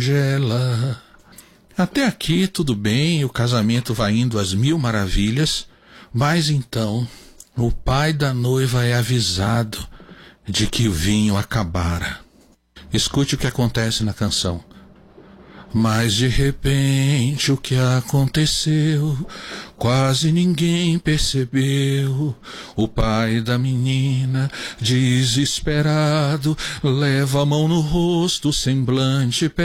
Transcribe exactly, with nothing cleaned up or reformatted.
singela. Até aqui tudo bem, o casamento vai indo às mil maravilhas, mas então o pai da noiva é avisado de que o vinho acabara. Escute o que acontece na canção. Mas de repente o que aconteceu, quase ninguém percebeu. O pai da menina, desesperado, leva a mão no rosto, semblante